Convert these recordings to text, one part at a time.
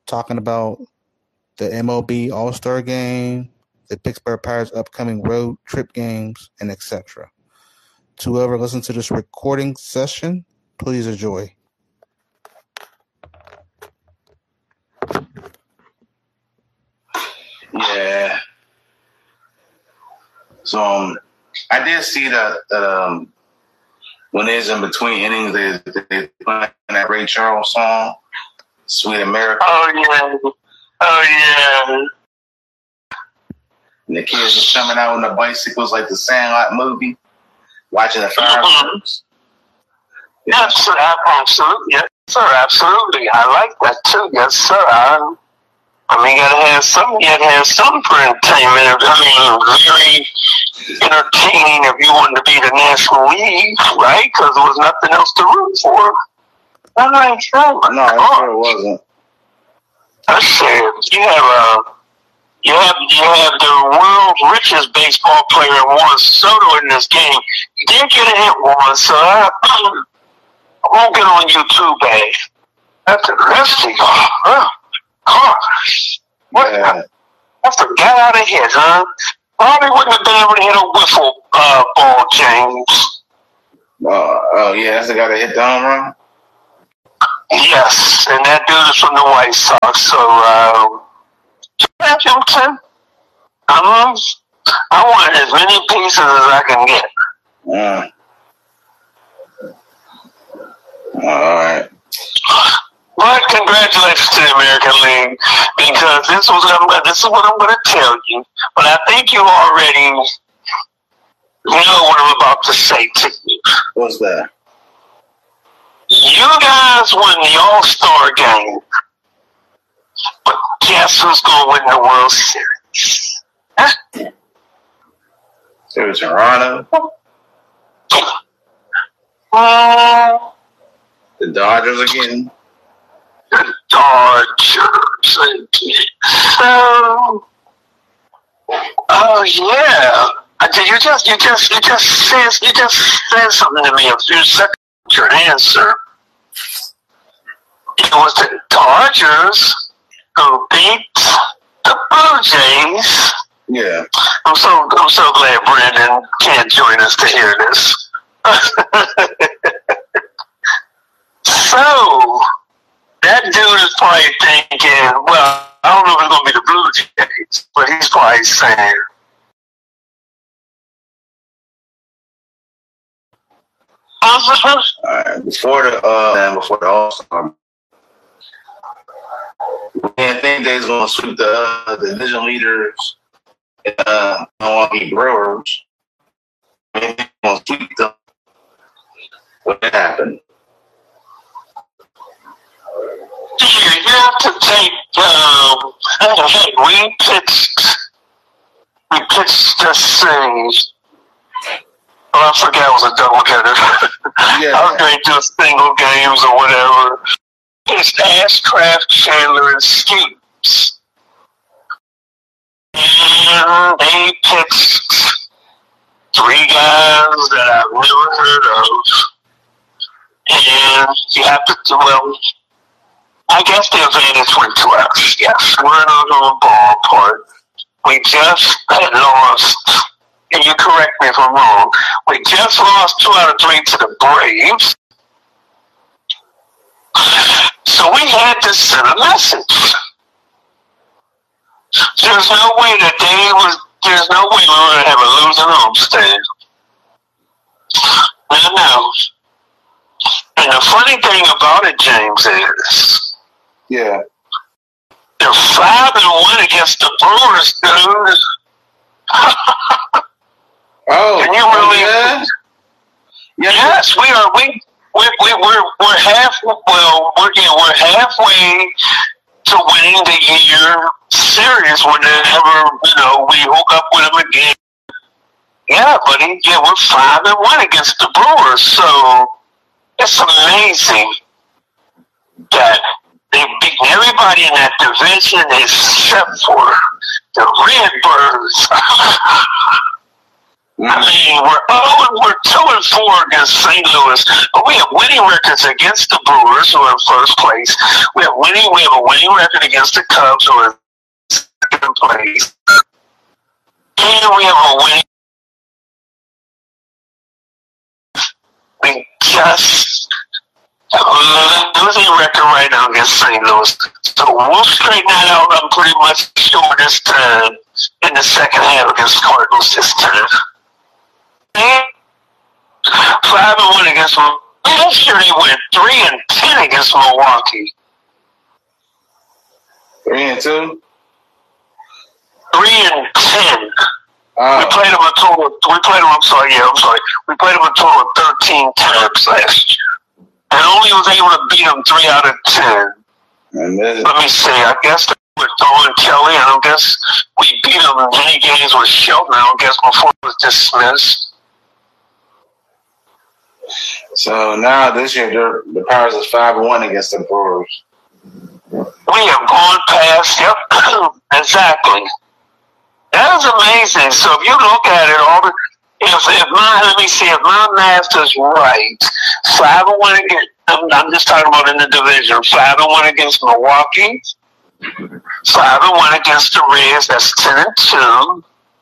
talking about the MLB All-Star Game, the Pittsburgh Pirates' upcoming road trip games, and etc. To whoever listens to this recording session, please enjoy. Yeah. So I did see that when it's in between innings, they playing that Ray Charles song, "Sweet America." Oh yeah. And the kids are coming out on the bicycles like the Sandlot movie, watching the fireworks. Yes, absolutely. Yes, sir, absolutely. I like that too. Yes, sir. I mean, you gotta have some for entertainment. I mean, very entertaining if you wanted to be the National League, right? Because there was nothing else to root for. No, sure it wasn't. I said you have the world's richest baseball player, Juan Soto, in this game. He didn't get a hit once, so I won't get on YouTube, babe. That's interesting. What? Yeah. I forgot how to hit, huh? Probably wouldn't have been able to hit a wiffle ball, James. Oh, yeah, that's the guy that hit the home run? Yes, and that dude is from the White Sox, so, Hamilton, I want as many pieces as I can get. All right. But congratulations to the American League, because this is what I'm going to tell you. But I think you already know what I'm about to say to you. What's that? You guys won the All-Star game, but guess who's going to win the World Series? Huh? It was Toronto. The Dodgers again. The Dodgers again. So, yeah. You just said something to me a few seconds. Your answer. It was the Dodgers who beat the Blue Jays. Yeah. I'm so glad Brandon can't join us to hear this. So that dude is probably thinking, well, I don't know if it's gonna be the Blue Jays, but he's probably saying, before the All-Star, we didn't think they was gonna sweep the division leaders, Milwaukee Brewers. I mean, they gonna sweep them. What happened? Yeah, you have to take. We pitched the series. Oh, I forgot it was a doubleheader. Yeah. I was going to do single games or whatever. It's Ashcraft, Chandler, and Skeets. And they pitched three guys that I've never heard of. And you have to do, well, I guess the advantage went to us. Yes, we're in our own ballpark. We just had lost, and you correct me if I'm wrong, we just lost 2 out of 3 to the Braves. So we had to send a message. There's no way there's no way we were going to have a losing homestand. No. And the funny thing about it, James, is Yeah. they're 5-1 against the Brewers, dude. Oh, Can you really? yeah? Yes, we are. We're halfway to winning the year series whenever we hook up with them again. Yeah, buddy. Yeah, we're 5-1 against the Brewers, so it's amazing that they've beaten everybody in that division except for the Redbirds. I mean, we're 2-4 against St. Louis, but we have winning records against the Brewers, who are in first place. We have a winning record against the Cubs, who are in second place, and we have a winning. We just have a losing record right now against St. Louis, so we'll straighten that out. I'm pretty much sure this time in the second half against the Cardinals this time. 5-1 against Milwaukee. Last year they went 3-10 against Milwaukee. 3-2. 3-10. Oh. We played them a total. I'm sorry. We played them a total of 13 times last year, and only was able to beat them 3 out of 10. Let me see. I guess with Don Kelly, I don't guess we beat them in many games with Shelton. I don't guess before it was dismissed. So now this year, the Pirates is 5-1 against the Brewers. We have gone past. Yep, exactly. That is amazing. So if you look at it, if my math is right, 5-1 against. I'm just talking about in the division. 5-1 against Milwaukee. 5-1 against the Reds. That's 10-2.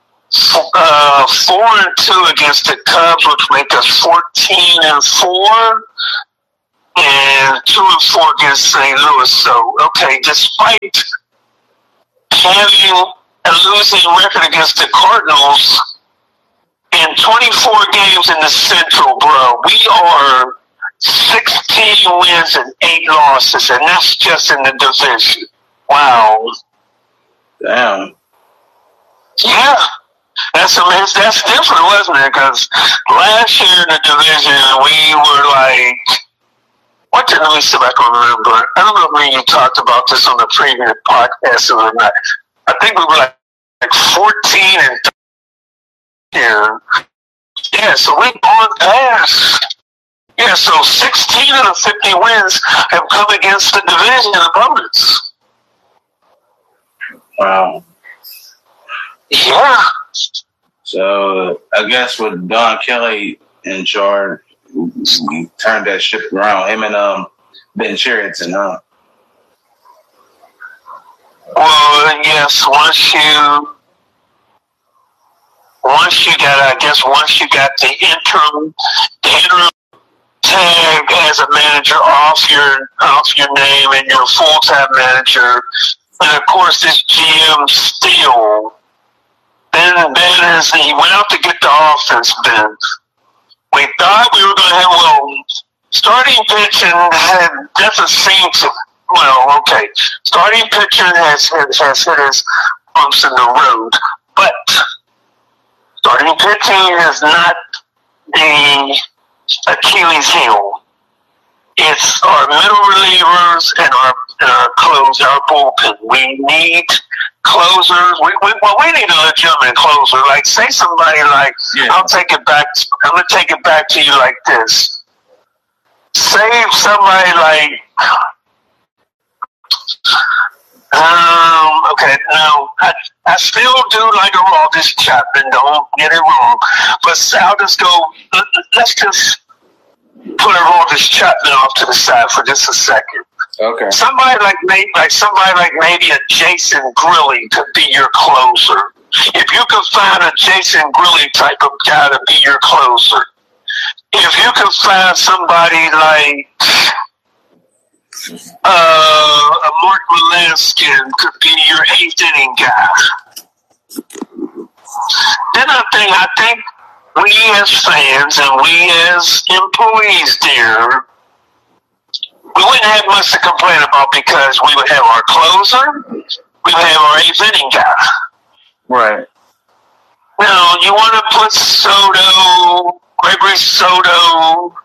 4-2 against the Cubs, which make us 14-4, and 2-4 against St. Louis. So, okay, despite having a losing record against the Cardinals in 24 games in the Central, bro, we are 16 wins and 8 losses, and that's just in the division. Wow. Damn. Yeah. That's amazing. That's different, wasn't it? Because last year in the division, we were like, let me see if I can remember. I don't know when you talked about this on the previous podcast or not. I think we were like 14 and 13. Yeah, so we've gone past. Yeah, so 16 of the 50 wins have come against the division opponents. Wow. Yeah. So I guess with Don Kelly in charge, we turned that ship around. Him and Ben Cherington, huh? Well, yes. Once you got the interim tag as a manager off your name and your full-time manager, and of course this GM still. Ben he went out to get the offense, Ben. We thought we were going to have, starting pitching doesn't seem to, okay. Starting pitching has hit its bumps in the road, but starting pitching is not the Achilles heel. It's our middle relievers and our closer, our bullpen. We need closers. We need a legitimate closer. Like, say somebody like, yeah. I'm going to take it back to you like this. Say somebody like, okay, now, I still do like Aroldis Chapman, don't get it wrong. But I'll just go, let's just put Aroldis Chapman off to the side for just a second. Okay. Somebody like maybe a Jason Grilli could be your closer. If you could find a Jason Grilli type of guy to be your closer. If you could find somebody like a Mark Melanskin could be your 8th inning guy. Then I think we as fans and we as employees there, we wouldn't have much to complain about because we would have our closer, we would have our 8th inning guy. Right. Now, you want to put Gregory Soto,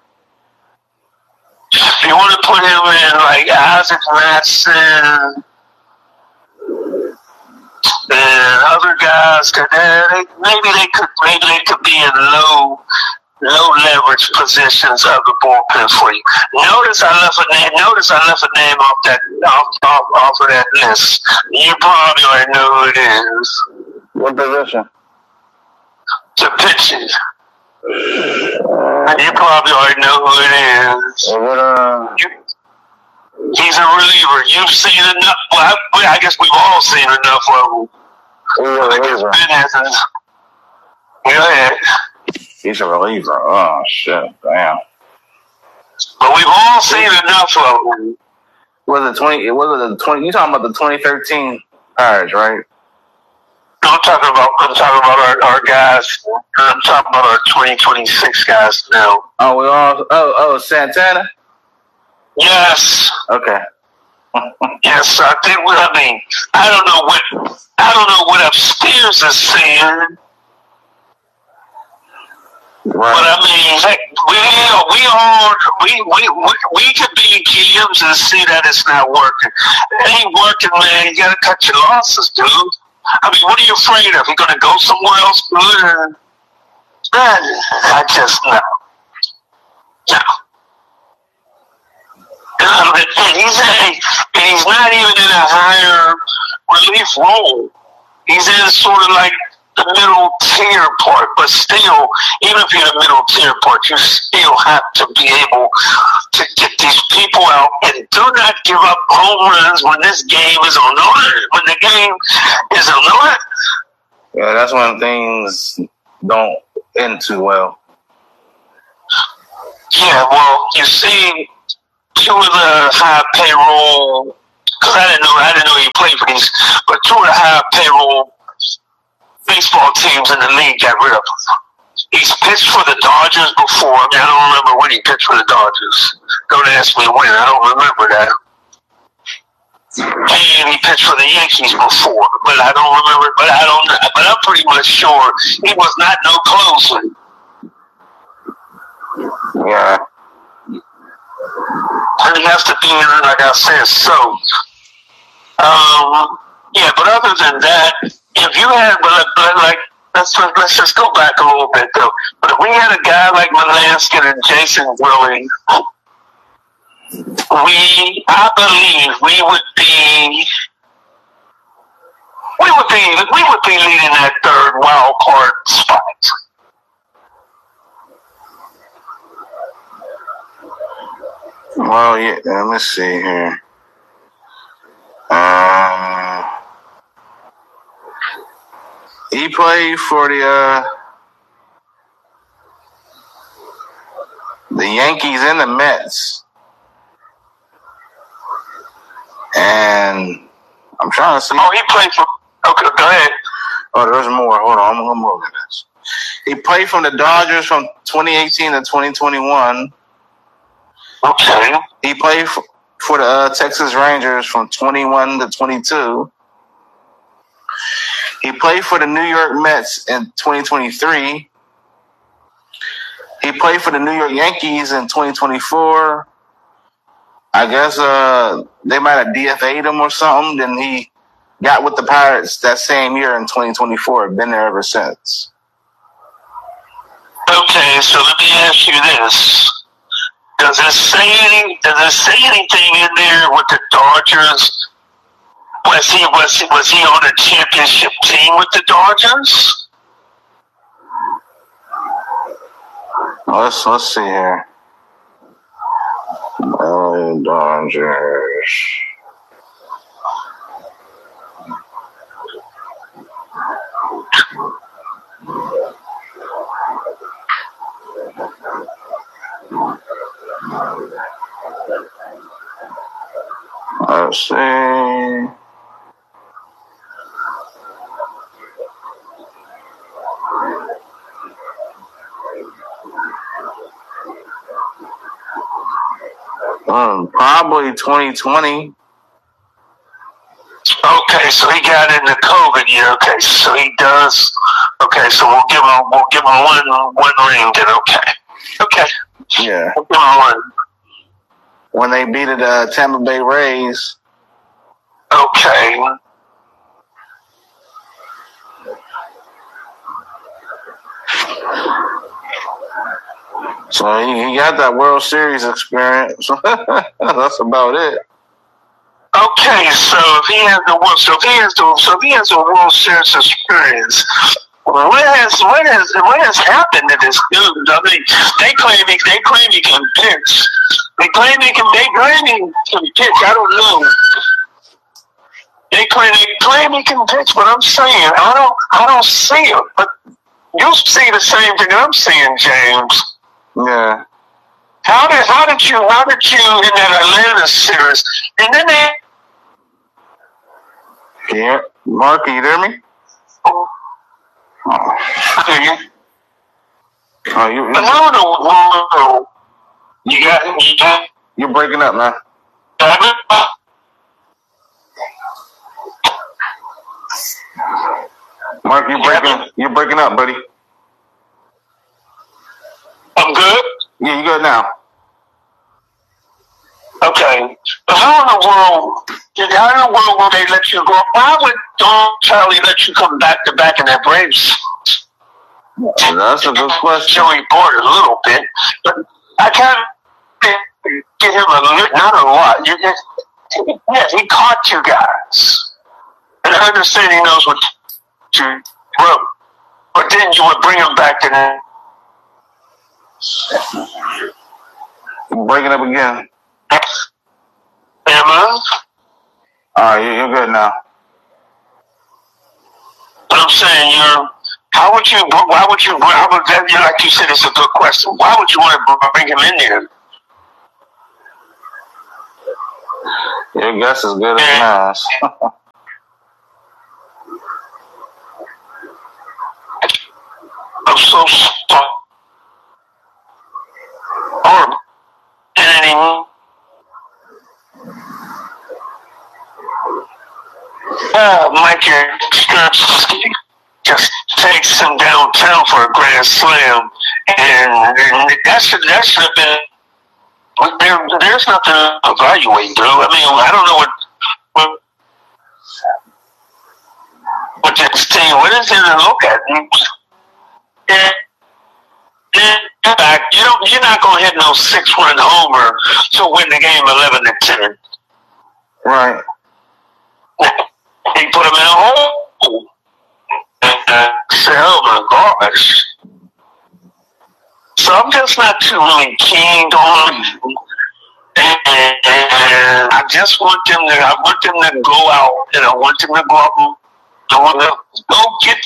you want to put him in like Isaac Matson and other guys, maybe they could be in low leverage positions of the bullpen for you. Notice I left a name off of that list. You probably already know who it is. What position? to pitching. You probably already know who it is. He's a reliever. You've seen enough. Well, I guess we've all seen enough of him. Go ahead. He's a reliever. Oh, shit. Damn. But we've all seen enough of him. Was it 20? You talking about the 2013 Pirates, right? I'm talking about our guys. I'm talking about our 2026 guys now. Oh, Santana? Yes. Okay. Yes, I think. I mean, I don't know what upstairs is saying. Right. But I mean, heck, we could be GMs and see that it's not working. It ain't working, man. You gotta cut your losses, dude. I mean, what are you afraid of? You gonna go somewhere else good? I just no. And he's not even in a higher relief role. He's in sort of like the middle tier part, but still, even if you're in the middle tier part, you still have to be able to get these people out and do not give up home runs when this game is on the line. When the game is on the line. Yeah, that's when things don't end too well. Yeah, well, you see, two of the high payroll, because I didn't know he played for these, but two of the high payroll baseball teams in the league got rid of him. He's pitched for the Dodgers before. I mean, I don't remember when he pitched for the Dodgers. Don't ask me when. I don't remember that. And he pitched for the Yankees before, but I don't remember. But I'm pretty much sure he was not no closer. Yeah. And he has to be in it, like I said. So, yeah. But other than that, if you had, like, let's just go back a little bit though. But if we had a guy like Melansky and Jason Willie, I believe we would be leading that third wild card spot. Well, yeah. Let me see here. He played for the Yankees and the Mets. And I'm trying to see. Oh, he played for. Okay, go ahead. Oh, there's more. Hold on, I'm gonna look at this. He played from the Dodgers from 2018 to 2021. Okay. He played for the Texas Rangers from 21 to 22. He played for the New York Mets in 2023. He played for the New York Yankees in 2024. I guess they might have DFA'd him or something. Then he got with the Pirates that same year in 2024. Been there ever since. Okay, so let me ask you this. Does it say anything in there with the Dodgers? Was he on a championship team with the Dodgers? Let's see here. Dodgers. Let's see. Probably 2020. Okay, so he got into COVID year. Okay, so he does. Okay, so we'll give him one ring then. Okay. Yeah. We'll give him one. When they beat the Tampa Bay Rays. Okay. So he got that World Series experience. That's about it. Okay, so if he has the World Series experience, Well, what has happened to this dude? I mean, they claim he can pitch. They claim he can pitch. I don't know. They claim he can pitch, but I'm saying I don't see it. But you see the same thing I'm seeing, James. Yeah. How did you in that Atlanta series? And then they. Yeah, Mark, can you hear me? I hear you. Oh, you. But how in the world you got? You're breaking up, man. Mark, you're breaking up, buddy. I'm good? Yeah, you good now. Okay. But how in the world will they let you go? Why would Don Charlie let you come back to back in that Braves? That's a good question. Joey Board a little bit, but I can't get him not a lot. Yeah, he caught you guys. And I understand he knows what to wrote. But then you would bring him back to the. You're breaking up again. Am I? Alright, you're good now. But I'm saying why would you, like you said, it's a good question. Why would you want to bring him in there? Your guess is good as mine. I'm so sorry. Mike Sturps just takes him downtown for a grand slam, and that should have been. There's nothing to evaluate, Drew. I mean, I don't know what this team. What is there to look at? You're not going to hit no 6-run homer to win the game 11-10. Right. He put him in a hole. And said, "Oh my gosh." So I'm just not too really keen on. And I just want them to go out, and I want them to go out and I want to go get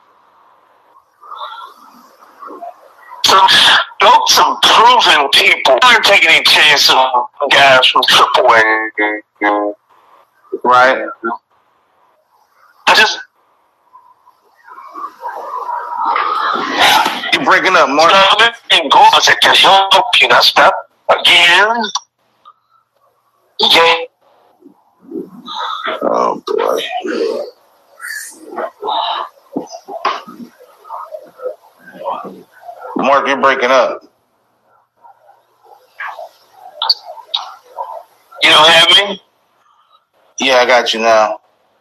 some proven people. I don't take any chances on guys from AAA. Right. You're breaking up, Mark. And goals that can help you. Now stop again. Yeah. Oh boy. Mark, you're breaking up. You don't have me? Yeah, I got you now.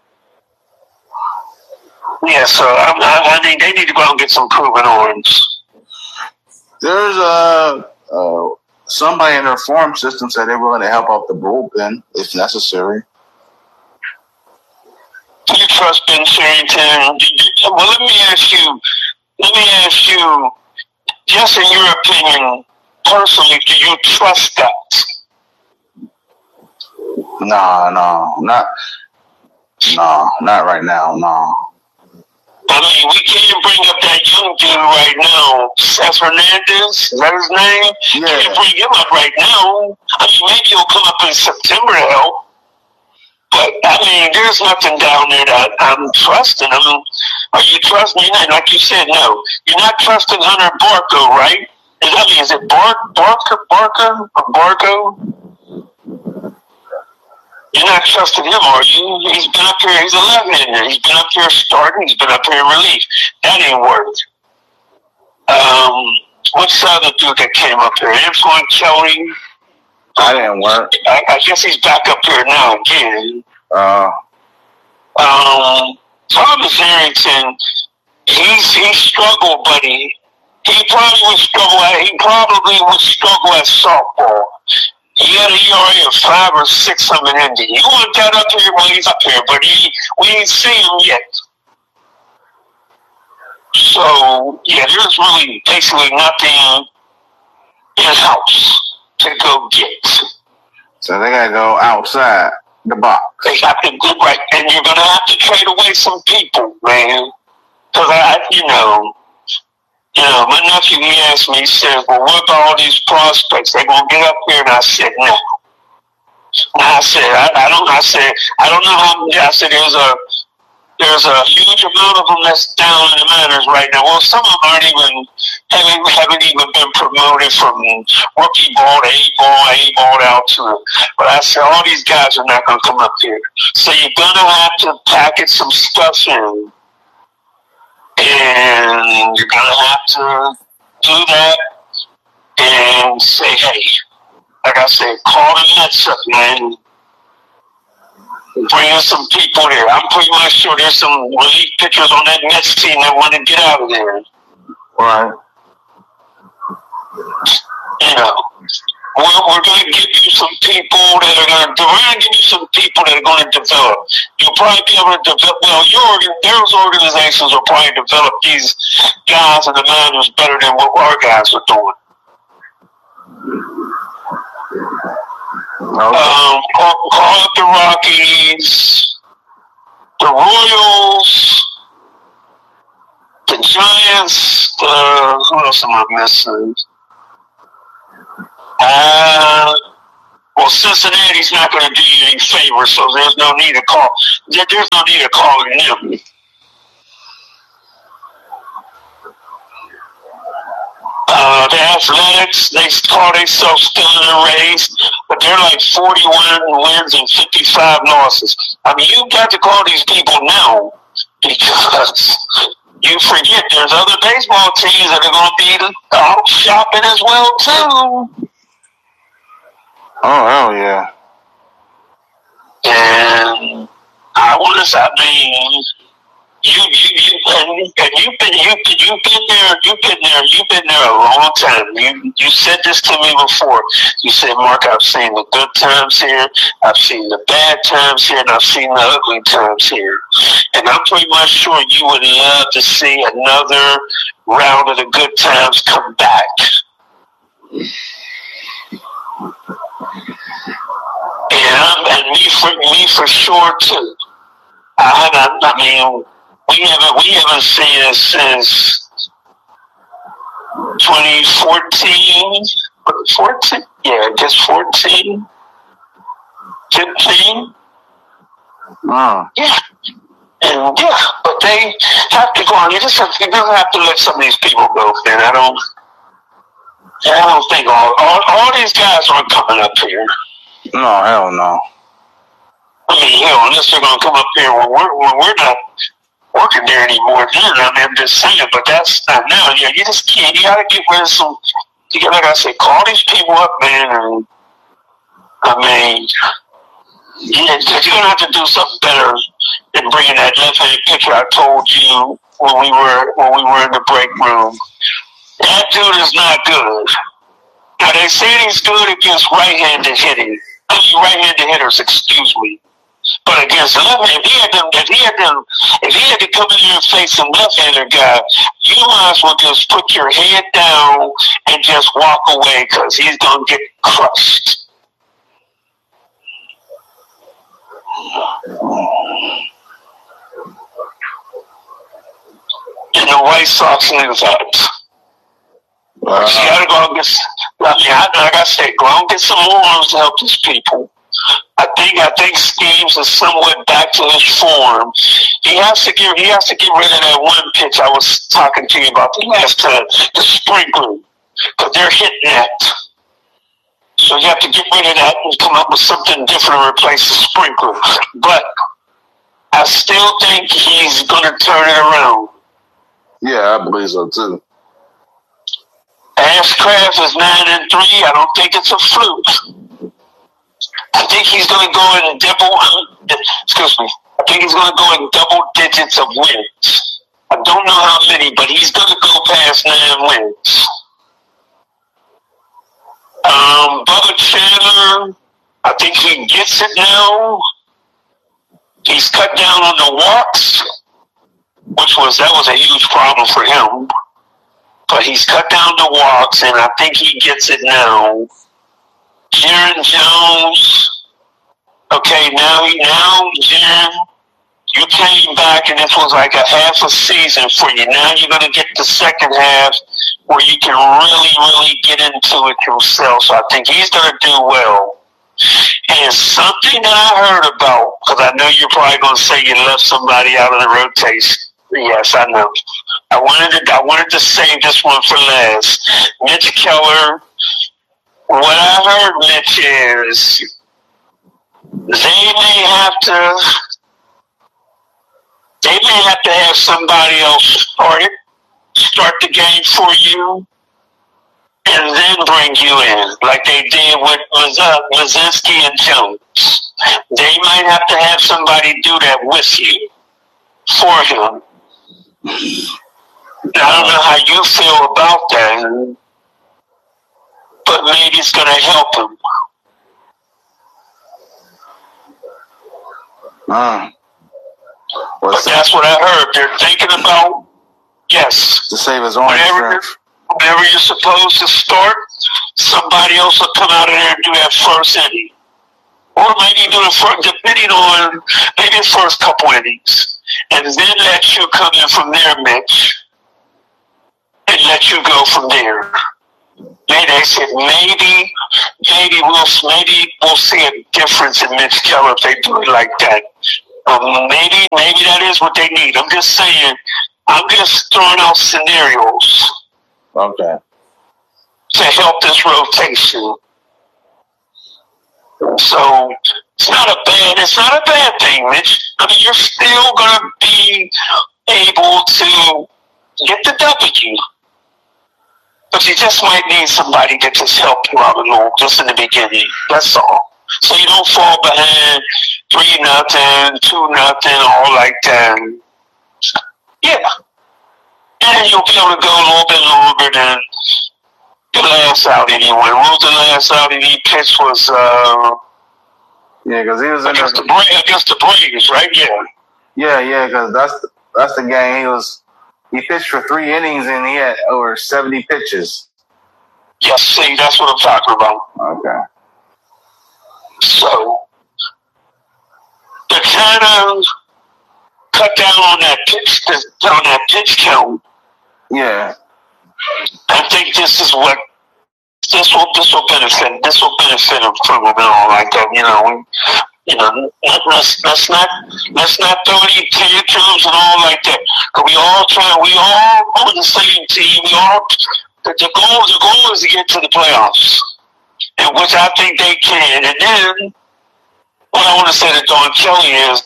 Yeah, so I think they need to go out and get some proven arms. There's somebody in their farm system said they're willing to help out the bullpen if necessary. Do you trust Ben Cherington? Well, let me ask you, just in your opinion, personally, do you trust that? No, not right now, no. I mean, we can't bring up that young dude right now. Cesar Hernandez, is that his name? Yeah. Can't bring him up right now. I mean, maybe he'll come up in September to help. But, I mean, there's nothing down there that I'm trusting. I mean, are you trusting? Like you said, no. You're not trusting Hunter Barco, right? Is it Barco? You're not trusting him, are you? He's been up here. He's a left-hander. He's been up here starting. He's been up here in relief. That ain't worked. What's the other dude that came up here? Antoine Kelly. That didn't work. I guess he's back up here now again. Thomas Harrington, he struggled, but he probably would struggle at softball. He had an ERA of 5 or 6 something ending. You want that up here? Well, he's up here, but we ain't seen him yet. So, yeah, there's really basically nothing in-house to go get. So they got to go outside the box. They have to go right, and you're going to have to trade away some people, man. Because my nephew, he asked me, he said, well, what about all these prospects? They're going to get up here, and I said, no. I said, I don't know how many. I said, there's a huge amount of them that's down in the minors right now. Well, some of them haven't even been promoted from rookie ball to A-ball out to it. But I said, all these guys are not going to come up here. So you're going to have to package some stuff in. And you're going to have to do that and say, hey, like I said, call the Mets up, man. Bring in some people there. I'm pretty much sure there's some relief pitchers on that Mets team that want to get out of there. Right. We're going to give you some people that are going to. We're going to give you some people that are going to develop. You'll probably be able to develop. Well, those organizations will probably develop these guys in the minors better than what our guys are doing. Call up the Rockies, the Royals, the Giants, who else am I missing? Well, Cincinnati's not going to do you any favors, so there's no need to call. There's no need to call them. The Athletics, they call themselves still in the race, but they're like 41 wins and 55 losses. I mean, you got to call these people now because you forget there's other baseball teams that are going to be out shopping as well, too. Oh, hell yeah. And you've been there a long time. You said this to me before. You said, Mark, I've seen the good times here, I've seen the bad times here, and I've seen the ugly times here. And I'm pretty much sure you would love to see another round of the good times come back. And me for sure too. I mean, we haven't seen it since 2014. 14? Yeah, I guess 14, 15. Wow. Yeah. And but they have to go on. You just have to let some of these people go, man. I don't think all these guys aren't coming up here. No, hell no. I mean, unless they're going to come up here when we're not working there anymore. Then I'm just saying, but that's not now. Yeah, you just can't. You got to get rid of some. You got, like I said, call these people up, man. And I mean, you're going to have to do something better than bringing that left-handed pitcher I told you when we were in the break room. That dude is not good. Now they say he's good against right-handed hitting. Right-handed hitters, excuse me. But against left-handed, if he had to come in here and face some left-handed guy, you might as well just put your head down and just walk away because he's gonna get crushed. And the White Sox knew that. You gotta go and get. Like I said, go and get some more arms to help these people. I think Steve's is somewhat back to his form. He has to get rid of that one pitch I was talking to you about the last time, the sprinkler, because they're hitting that. So you have to get rid of that and come up with something different to replace the sprinkler. But I still think he's going to turn it around. Yeah, I believe so too. Ashcraft is 9-3. I don't think it's a fluke. I think he's going to go in I think he's going to go in double digits of wins. I don't know how many, but he's going to go past 9 wins. Bubba Chandler, I think he gets it now. He's cut down on the walks. that was a huge problem for him. But he's cut down the walks, and I think he gets it now. Jaron Jones. Okay, now, Jaron, you came back, and this was like a half a season for you. Now you're going to get the second half where you can really, really get into it yourself. So I think he's going to do well. And something that I heard about, because I know you're probably going to say you left somebody out of the rotation. Yes, I know. I wanted to save this one for last. Mitch Keller. What I heard, Mitch, is they may have to have somebody else start the game for you, and then bring you in, like they did with Mazinski and Jones. They might have to have somebody do that with you, for him. I don't know how you feel about that, but maybe it's going to help him. But that's what I heard. They're thinking about, yes, to save his own strength. Whenever you're supposed to start, somebody else will come out of there and do that first inning. Or maybe do the first, depending on maybe the first couple innings. And then let you come in from there, Mitch. And let you go from there. They said maybe we'll see a difference in Mitch Keller if they do it like that. Maybe that is what they need. I'm just saying. I'm just throwing out scenarios. Okay. To help this rotation. So it's not a bad thing, Mitch. I mean, you're still gonna be able to get the W. But you just might need somebody to just help you out a little, just in the beginning. That's all. So you don't fall behind 3-0, 2-0, all like that. Yeah. And you'll be able to go a little bit longer than the last outing he went. What was the last outing he pitched was, because he was against the Braves, right? Yeah, because that's the game he pitched for 3 innings and he had over 70 pitches. Yes, see, that's what I'm talking about. Okay. So, to kind of cut down on that pitch count. Yeah. I think this will benefit him from it and all like that. Let's not throw any tantrums and all like that. Cause we all on the same team. The goal is to get to the playoffs, and which I think they can. And then what I want to say to Don Kelly is,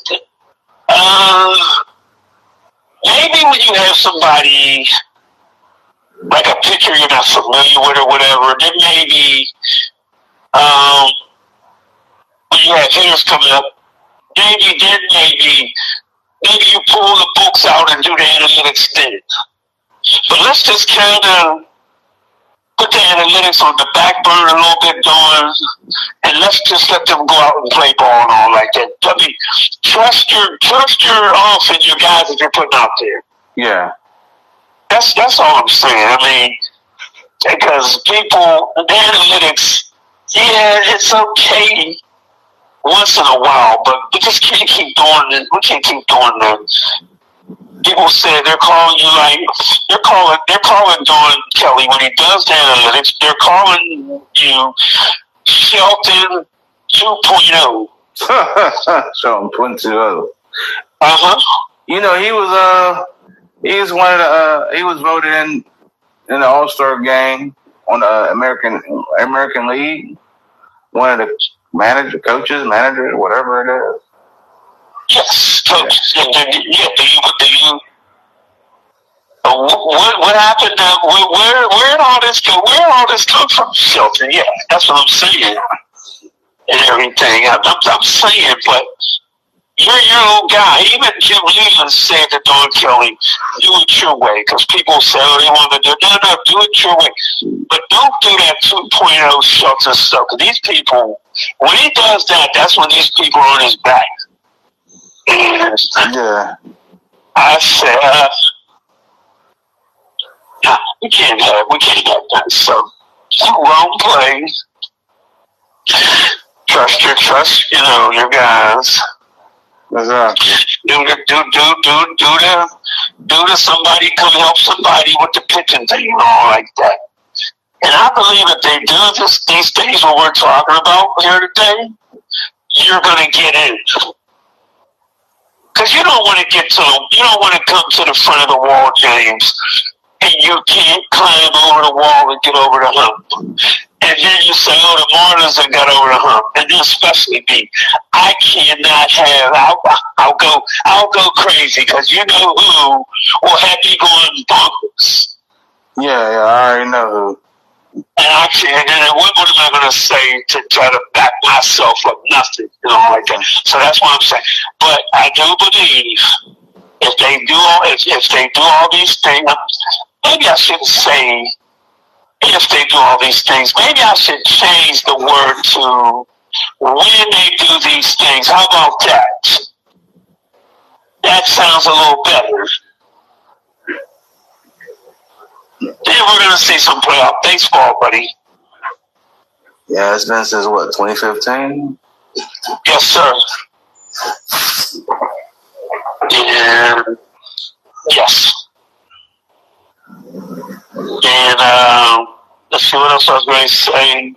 maybe when you have somebody like a pitcher you're not familiar with or whatever, then maybe when you have hitters coming up, maybe you pull the books out and do the analytics then. But let's just kind of put the analytics on the back burner a little bit, Dawn, and let's just let them go out and play ball and all like that. I mean, trust your off and your guys that you're putting out there. Yeah. That's all I'm saying. I mean, because people, the analytics, yeah, it's okay once in a while, but we just can't keep doing it. We can't keep doing that. People say they're calling Don Kelly when he does the analytics. They're calling you Shelton 2.0. Shelton 2.0. He was he was voted in the All-Star game on the American League. One of the coaches, whatever it is. Yes, coach. Yeah. What happened? Where did all this go? Where all this come from, Shelton? Yeah, that's what I'm saying. And everything. I'm saying, but you're your old guy. Even Jim Leland said to Don Kelly, do it your way. Because people say, they want to do it your way. But don't do that 2.0 Shelton stuff. Because these people, when he does that, that's when these people are on his back. Yeah. I said, no, we can't have that. So, wrong play. Trust your guys. Exactly. Do to somebody come help somebody with the pitching thing and all like that. And I believe if they do these things what we're talking about here today, you're gonna get in. Because you don't want to come to the front of the wall, James, and you can't climb over the wall and get over the hump. And then you say, oh, the Marlins have got over the hump. And then especially me, I cannot have, I'll go crazy because you know who will have me going bonkers. Yeah, I already know who. And then what am I going to say to try to back myself up? Nothing, like that. So that's what I'm saying. But I do believe if they do all these things, maybe I shouldn't say if they do all these things. Maybe I should change the word to when they do these things. How about that? That sounds a little better. Then we're going to see some playoff baseball, buddy. Yeah, it's been since, 2015? Yes, sir. And, yes. And, let's see what else I was going to say.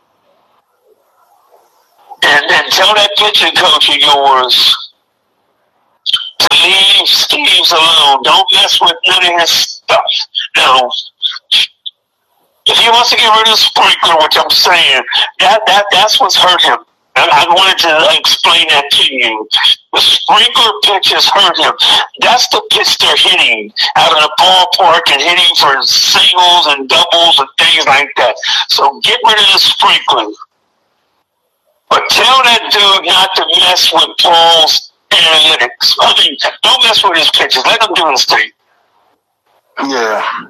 And tell that pitching coach of yours to leave Steve's alone. Don't mess with none of his stuff. Now, if he wants to get rid of Sprinkler, which I'm saying, that's what's hurt him. And I wanted to explain that to you. The Sprinkler pitches hurt him. That's the pitch they're hitting out of the ballpark and hitting for singles and doubles and things like that. So get rid of the Sprinkler. But tell that dude not to mess with Paul's analytics. I mean, don't mess with his pitches. Let him do his thing. Yeah.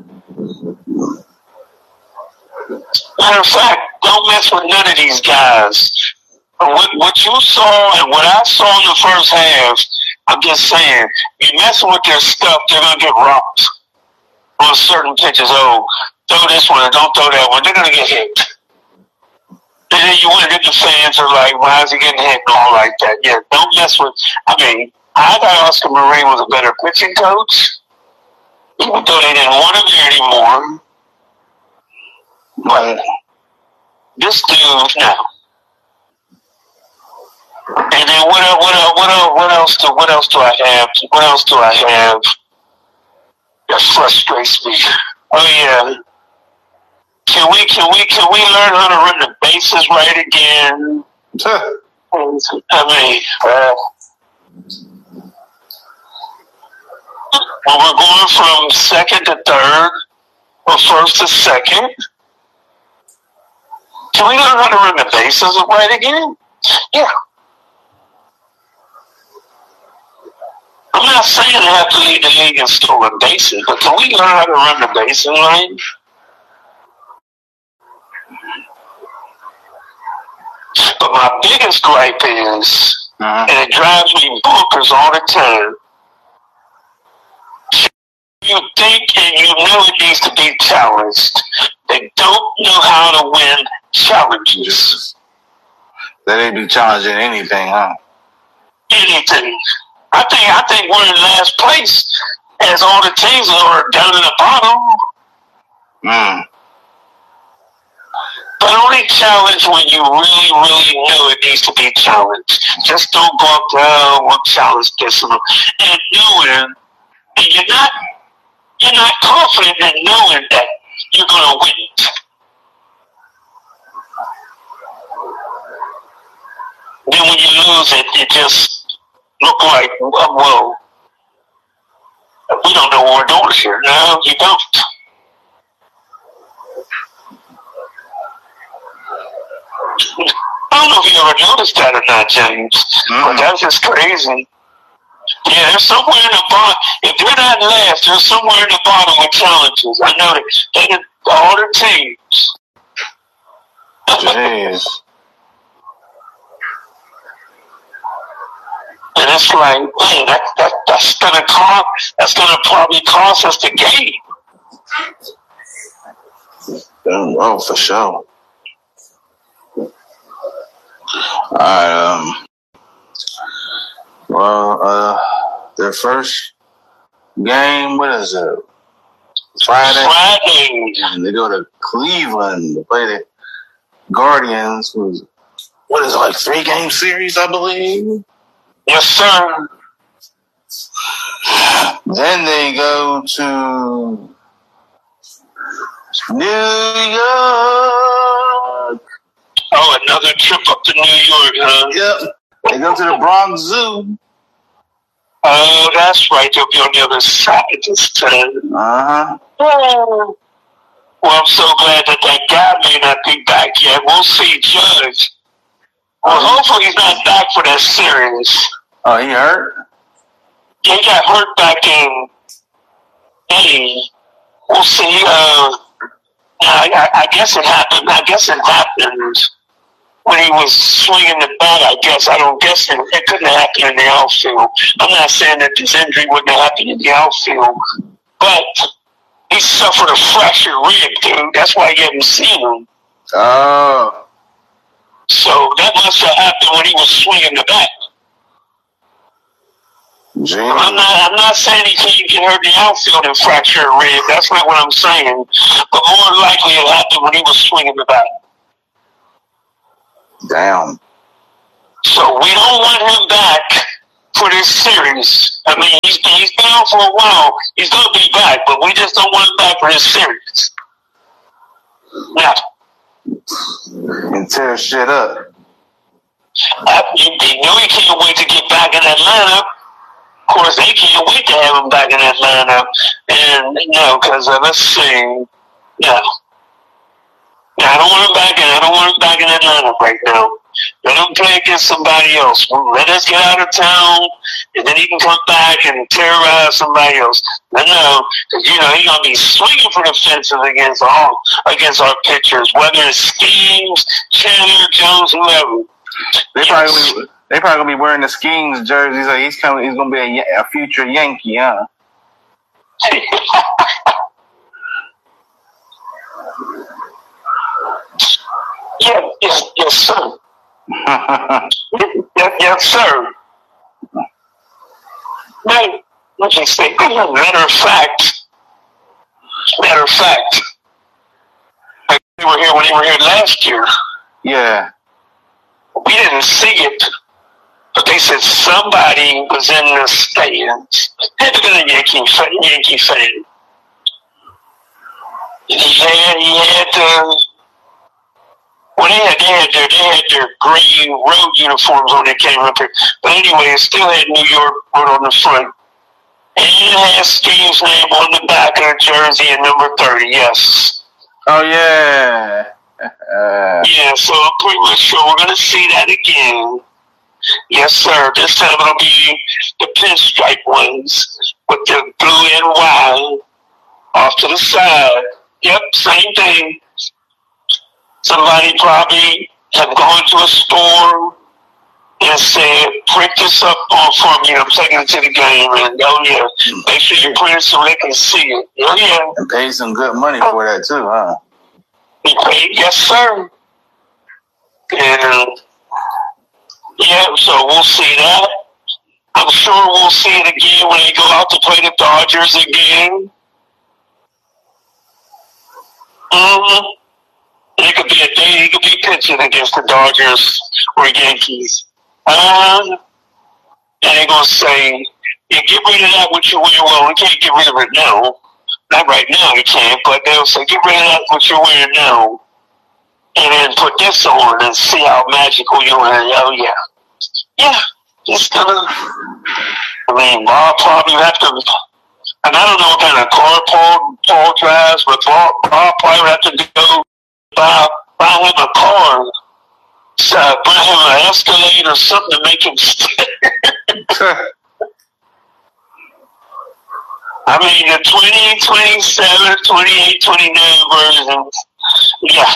Matter of fact, don't mess with none of these guys. What you saw and what I saw in the first half, I'm just saying, you messing with their stuff, they're going to get rocked on certain pitches. Oh, throw this one and don't throw that one. They're going to get hit. And then you wonder if the fans are like, why is he getting hit and all like that? Yeah, don't mess with. I mean, I thought Oscar Marin was a better pitching coach, even though they didn't want him there anymore. But this dude now. And then what else do I have? What else do I have that frustrates me? Oh yeah. Can we learn how to run the bases right again? I mean, when we're going from second to third or first to second, can we learn how to run the bases right again? Yeah. I'm not saying they have to lead the league in stolen bases, but can we learn how to run the bases right? But my biggest gripe is, and it drives me bonkers all the time, you think and you know it needs to be challenged. They don't know how to win challenges. They didn't be challenging anything, huh? Anything. I think we're in last place as all the teams are down in the bottom. But only challenge when you really, really know it needs to be challenged. Just don't go up there, we'll challenge this and knowing, and you're not confident in knowing that you're gonna win it. Then when you lose it, it just look like, well, we don't know what we're doing here. No, you don't. I don't know if you ever noticed that or not, James, but that's just crazy. Yeah, they're somewhere in the bottom. If they're not last, they're somewhere in the bottom with challenges. I know that. They get all the teams. Jeez. And it's like, man, that's gonna probably cost us the game. Oh, for sure. Alright, their first game, what is it? Friday. And they go to Cleveland to play the Guardians. What is it, like 3-game series, I believe? Yes, sir. Then they go to New York. Oh, another trip up to New York, huh? Yep. They go to the Bronx Zoo. Oh, that's right. They'll be on the other side this time. Uh-huh. Oh. Well, I'm so glad that guy may not be back yet. We'll see, Judge. Well, hopefully he's not back for that series. Oh, he hurt? He got hurt back in May. We'll see. I guess it happened. I guess it happened when he was swinging the bat. I don't guess it couldn't happen in the outfield. I'm not saying that this injury wouldn't have happened in the outfield, but he suffered a fractured rib, dude. That's why you haven't seen him. Oh. So that must have happened when he was swinging the bat. I'm not saying he can't get hurt in the outfield and fracture a rib. That's not what I'm saying. But more likely it happened when he was swinging the bat. Damn. So we don't want him back for this series. I mean, he's been out for a while. He's going to be back, but we just don't want him back for this series. Now, and tear shit up. You know he can't wait to get back in Atlanta. Of course, they can't wait to have him back in Atlanta. And, because let's see. Yeah, I don't want him back in Atlanta right now. Let him play against somebody else. Let us get out of town, and then he can come back and terrorize somebody else. No, because he's gonna be swinging for the fences against our pitchers, whether it's Schemes, Chandler, Jones, whoever. They probably gonna be wearing the Schemes jerseys. Like he's gonna be a future Yankee, huh? Yes, sir. Yes, sir. Now, let me say, matter of fact, like when we were here last year. Yeah. We didn't see it, but they said somebody was in the stands. Had to be a Yankee fan. He had well, they had their green road uniforms on that came up here. But anyway, it still had New York wrote on the front. And it had Steve's name on the back of the jersey and number 30, yes. Oh, yeah. Yeah, so I'm pretty much sure we're going to see that again. Yes, sir. This time it'll be the pinstripe ones with the blue and white off to the side. Yep, same thing. Somebody probably have gone to a store and said, print this up for me. I'm taking it to the game. And, make sure you print it so they can see it. Oh, yeah. And pay some good money for that, too, huh? Yes, sir. And, so we'll see that. I'm sure we'll see it again when they go out to play the Dodgers again. Mm-hmm. It could be a day he could be pitching against the Dodgers or Yankees. And they're going to say, get rid of that what you're wearing. Well, we can't get rid of it now. Not right now, you can't. But they'll say, get rid of that what you're wearing now. And then put this on and see how magical you are. Oh, yeah. Yeah. Just gonna, Bob probably have to, and I don't know what kind of car Paul drives, but Bob probably have to go buy him a car. So buy him an Escalade or something to make him stay. The 20, 27, 28, 29 versions. Yeah.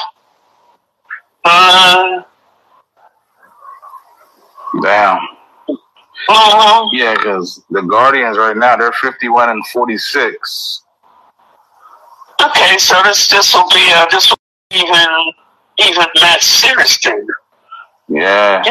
Damn. Yeah, because the Guardians right now, they're 51-46. Okay, so this will be even match series then. Yeah.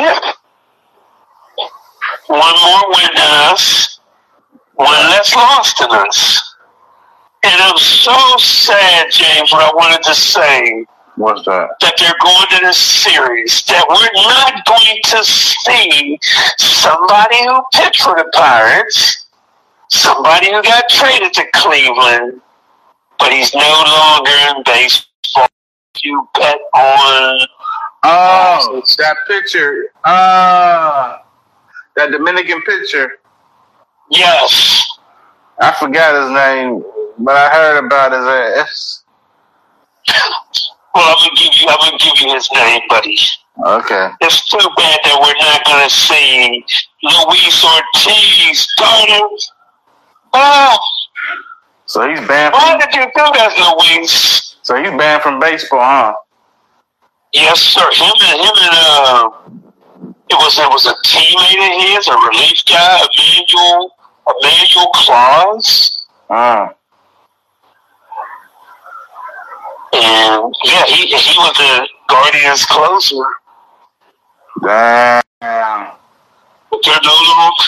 One more win than us, one less loss than us. And I'm so sad, James, what I wanted to say. What's that? That they're going to this series. That we're not going to see somebody who pitched for the Pirates, somebody who got traded to Cleveland, but he's no longer in baseball. You bet on... Oh, that picture. That Dominican pitcher. Yes. I forgot his name, but I heard about his ass. Well, I'm gonna give you his name, buddy. Okay. It's too bad that we're not gonna see Luis Ortiz starting. Oh. So he's banned. Why did you do that, Luis? So he's banned from baseball, huh? Yes, sir. Him and it was a teammate of his, a relief guy, Emmanuel Claus. And yeah, he was the Guardians closer. Damn. But they're no longer.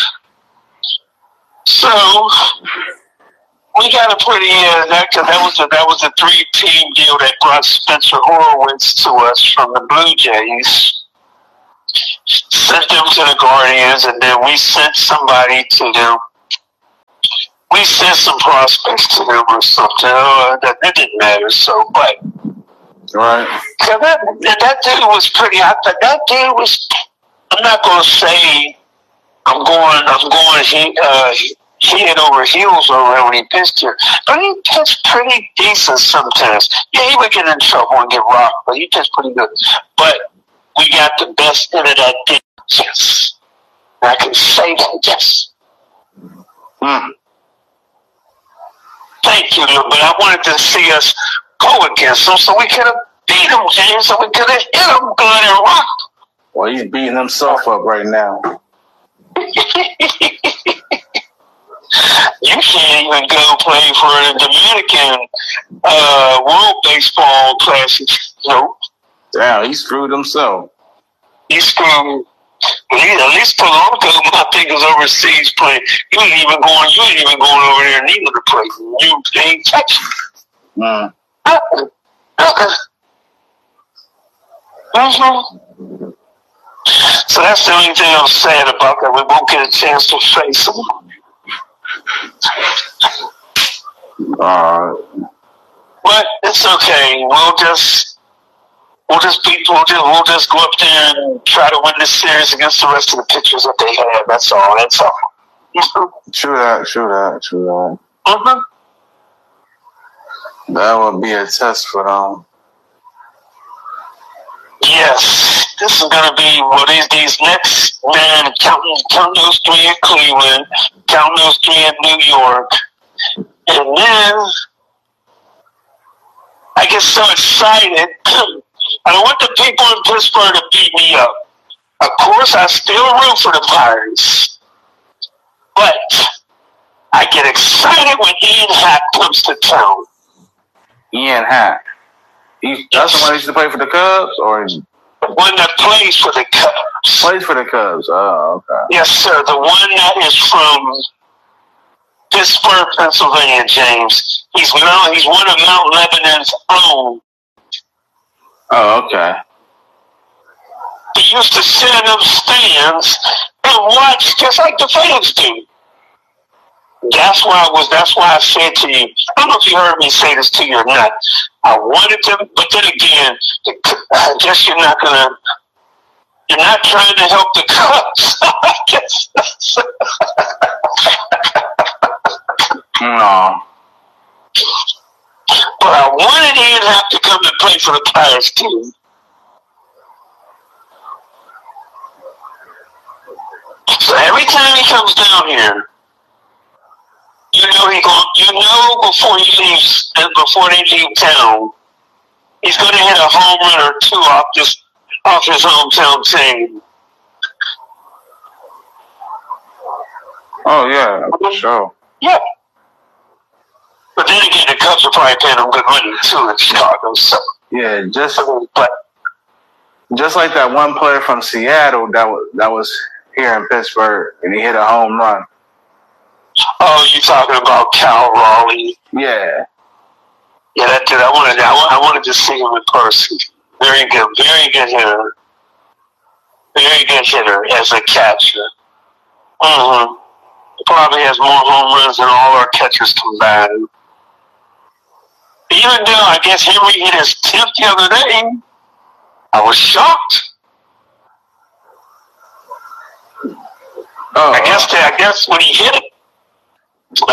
So we got to put in that because that was a 3-team deal that brought Spencer Horwitz to us from the Blue Jays. Sent them to the Guardians, and then we sent somebody to them. We sent some prospects to them or something. That didn't matter. So, but right. So that dude was pretty. I thought that dude was. I'm not gonna say I'm going head over heels over him when he pitched here, but he pitched pretty decent sometimes. Yeah, he would get in trouble and get rocked, but he pitched pretty good. But we got the best end of that deal. Yes, I can say that. Yes. Thank you, but I wanted to see us go against them so we could have beat them, James, so we could have hit them good and rocked. Well, he's beating himself up right now. You can't even go play for the Dominican World Baseball Classic. Nope. Damn, he screwed himself. He screwed. At least Polanco, I think, was overseas playing. You ain't even going over there neither to play. You ain't touching. So that's the only thing I'm sad about, that we won't get a chance to face them. But it's okay. We'll just go up there and try to win this series against the rest of the pitchers that they have. That's all. True that. That would be a test for them. Yes, this is going to be these next, man, count those 3 in Cleveland, count those 3 in New York, and then I get so excited. I don't want the people in Pittsburgh to beat me up. Of course, I still root for the Pirates, but I get excited when Ian Happ comes to town. Ian Happ. That's the one that used to play for the Cubs, or the one that plays for the Cubs? Plays for the Cubs. Oh, okay. Yes, sir. The one that is from Pittsburgh, Pennsylvania, James. He's one of Mount Lebanon's own. Oh, okay. He used to sit in them stands and watch just like the fans do. That's why I said to you, I don't know if you heard me say this to you or not. I wanted to, but then again, I guess you're not trying to help the Cubs. I guess no. But I wanted Ian Happ to come and play for the Pirates team. So every time he comes down here, before he leaves, before they leave town, he's going to hit a home run or 2 off his hometown team. Oh, yeah, for sure. Yeah. But then again, the Cubs are probably paying them good money, too, in Chicago. So. Yeah, just like that one player from Seattle that was here in Pittsburgh, and he hit a home run. Oh, you talking about Cal Raleigh? Yeah. Yeah, that dude. I wanted to see him in person. Very good hitter. Very good hitter as a catcher. Mm-hmm. Probably has more home runs than all our catchers combined. Even though I guess Henry hit his 10th the other day, I was shocked. Oh, I guess when he hit it. I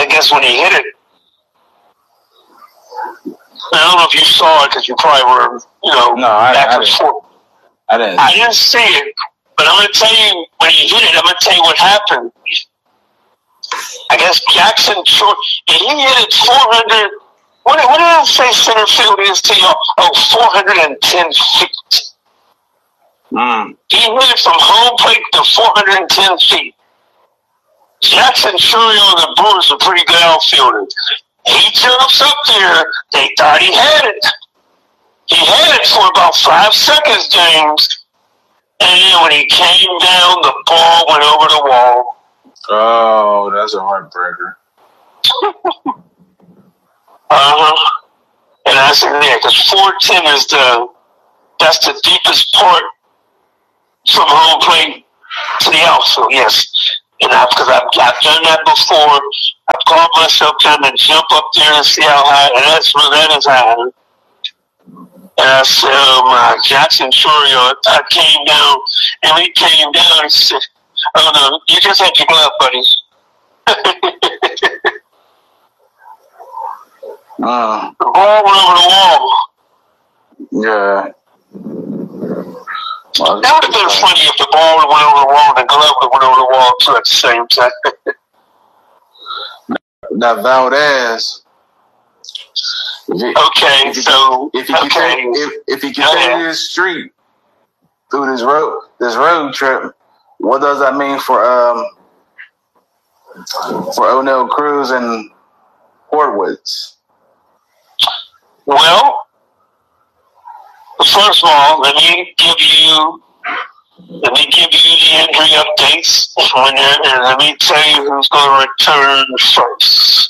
don't know if you saw it because you probably were, back and forth. I didn't. I didn't see it, but I'm going to tell you, when he hit it, I'm going to tell you what happened. I guess Jackson Short, and he hit it 400. What did I say center field is to you? 410 feet. He hit it from home plate to 410 feet. Jackson Chourio and the Brewers are pretty good outfielders. He jumps up there. They thought he had it. He had it for about 5 seconds, James. And then when he came down, the ball went over the wall. Oh, that's a heartbreaker. And I said, yeah, because 410 is that's the deepest part from home plate to the outfield, yes. And because I've done that before, I've caught myself trying to jump up there and see how high, and that is high. And I said, my Jackson Chourio, I came down, and he came down and said, oh no, you just had your glove, buddy. The ball went over the wall. Yeah. Well, that would have been funny if the ball went over the wall and the glove went over the wall too at the same time. That Valdez. If he continues his streak through this road trip, what does that mean for O'Neal Cruz and Horwitz? Well, first of all, let me give you the injury updates, and let me tell you who's going to return first.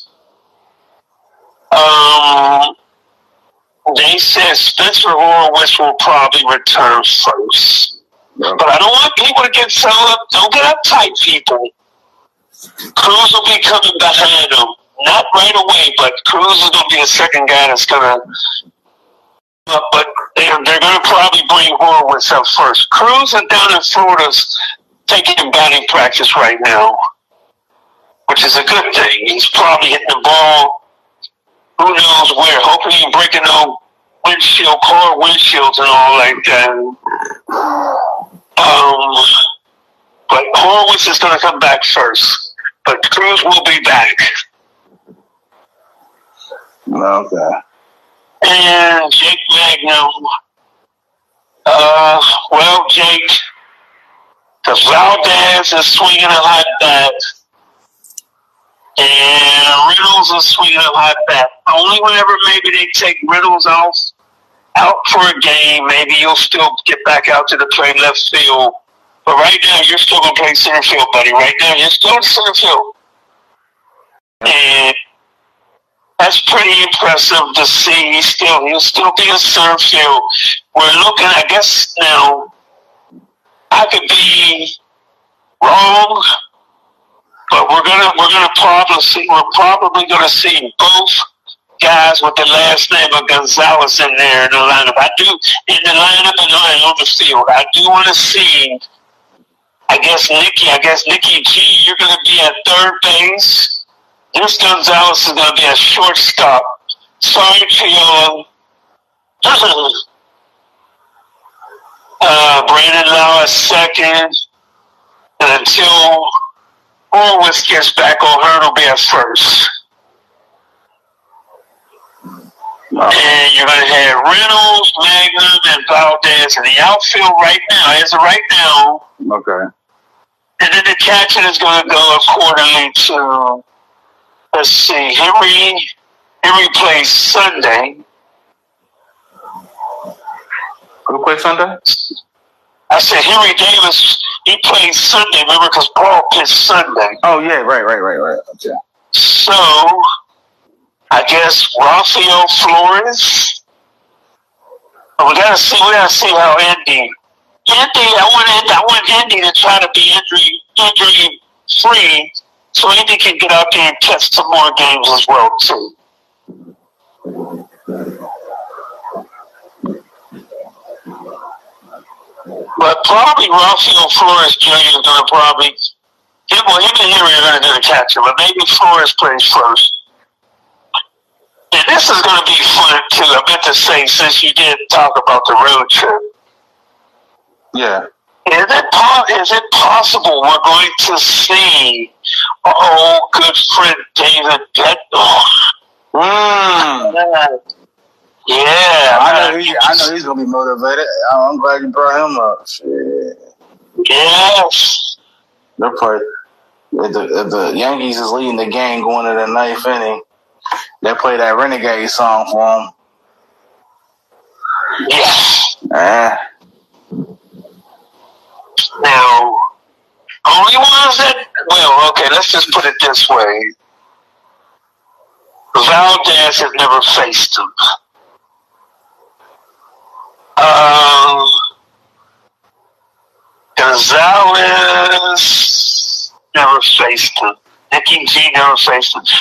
They said Spencer Horwitz will probably return first. But I don't want people to get so up. Don't get uptight, people. Cruz will be coming behind him. Not right away, but Cruz is going to be the second guy that's going to. But they're going to probably bring Horwitz up first. Cruz is down in Florida's taking batting practice right now, which is a good thing. He's probably hitting the ball. Who knows where? Hopefully, he's breaking no car windshields and all like that. But Horwitz is going to come back first. But Cruz will be back. Okay. And Jake Magnum. Jake, the Valdez is swinging a hot bat. And Reynolds is swinging a hot bat. Only whenever maybe they take Reynolds out for a game, maybe you'll still get back out to the play left field. But right now, you're still going to play center field, buddy. Right now, you're still in center field. And that's pretty impressive to see. He'll still be in center field. We're looking, I guess now, I could be wrong, but we're probably gonna see both guys with the last name of Gonzalez in there in the lineup. I do in the lineup and on the field. I do want to see. I guess Nikki G, you're gonna be at third base. This Gonzalez is going to be a shortstop. Sorry to you. Brandon Lau at second. And until Horwitz gets back, O'Hearn will be at first. And you're going to have Reynolds, Magnum, and Valdez in the outfield right now. As of right now. Okay. And then the catching is going to go accordingly to, let's see, Henry plays Sunday. Who plays Sunday? I said Henry Davis, he plays Sunday, remember, because Paul pitched Sunday. Oh, yeah, right. Okay. So, I guess Rafael Flores. We gotta see how Andy, I want Andy to try to be injury free, so Andy can get out there and catch some more games as well too. But probably Rafael Flores Jr. is going to probably, him and Henry are going to do the catcher, but maybe Flores plays first. And this is going to be fun too. I meant to say, since you did talk about the road trip. Yeah. Is it possible we're going to see our old good friend David Bednar? Yeah. I know he's going to be motivated. I'm glad you brought him up. Shit. Yes. They're probably, if the Yankees is leading the game going to the ninth inning, they play that Renegade song for him. Yes. Now, only ones that, well, okay, let's just put it this way. Valdez has never faced him. Gonzalez never faced him. Nicky G never faced him.